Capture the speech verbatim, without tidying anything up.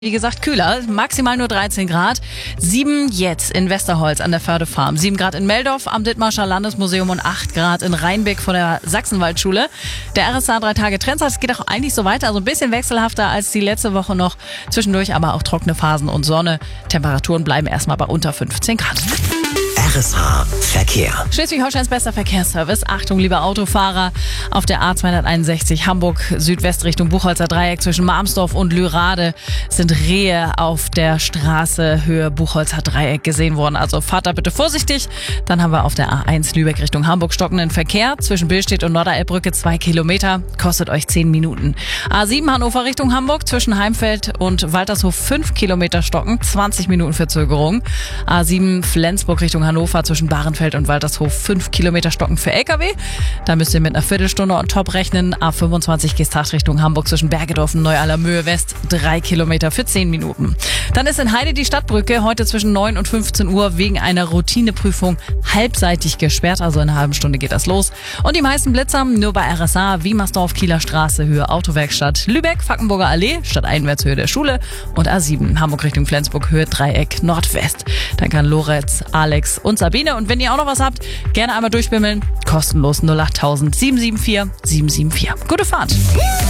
Wie gesagt, kühler, maximal nur dreizehn Grad. sieben jetzt in Westerholz an der Fördefarm, sieben Grad in Meldorf am Dithmarscher Landesmuseum und acht Grad in Rheinbeck von der Sachsenwaldschule. Der R S A drei Tage Trends, es geht auch eigentlich so weiter, also ein bisschen wechselhafter als die letzte Woche noch. Zwischendurch aber auch trockene Phasen und Sonne. Temperaturen bleiben erstmal bei unter fünfzehn Grad. R S H Verkehr. Schleswig-Holsteins bester Verkehrsservice. Achtung, liebe Autofahrer. Auf der A zweihunderteinundsechzig Hamburg Südwest Richtung Buchholzer Dreieck zwischen Marmsdorf und Lürade sind Rehe auf der Straße Höhe Buchholzer Dreieck gesehen worden. Also fahrt da bitte vorsichtig. Dann haben wir auf der A eins Lübeck Richtung Hamburg stockenden Verkehr. Zwischen Billstedt und Norderelbbrücke zwei Kilometer. Kostet euch zehn Minuten. A sieben Hannover Richtung Hamburg zwischen Heimfeld und Waltershof fünf Kilometer stocken. zwanzig Minuten Verzögerung. A sieben Flensburg Richtung Hannover zwischen Bahrenfeld und Waltershof fünf Kilometer stocken für L K W. Da müsst ihr mit einer Viertelstunde on top rechnen. A fünfundzwanzig Geesthacht Richtung Hamburg zwischen Bergedorf und Neu-Allermöhe West drei Kilometer für zehn Minuten. Dann ist in Heide die Stadtbrücke heute zwischen neun und fünfzehn Uhr wegen einer Routineprüfung halbseitig gesperrt. Also in einer halben Stunde geht das los. Und die meisten Blitzer nur bei R S A, Wiemersdorf, Kieler Straße, Höhe Autowerkstatt, Lübeck, Fackenburger Allee, stadteinwärts Höhe der Schule und A sieben Hamburg Richtung Flensburg, Höhe Dreieck Nordwest. Dann kann Loretz, Alex und Sabine. Und wenn ihr auch noch was habt, gerne einmal durchbimmeln. Kostenlos null acht null null null sieben sieben vier sieben sieben vier. Gute Fahrt!